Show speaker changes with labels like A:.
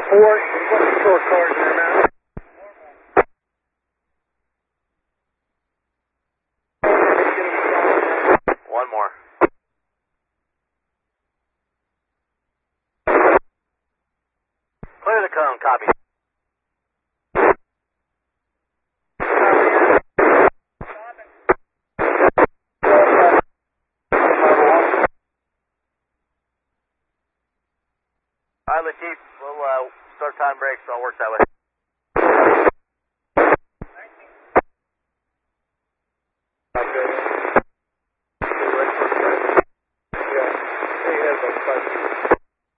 A: 4, what's the cars in there now?
B: One more. Clear the cone, copy. Alright, Latif, we'll start time break, so I'll work that way.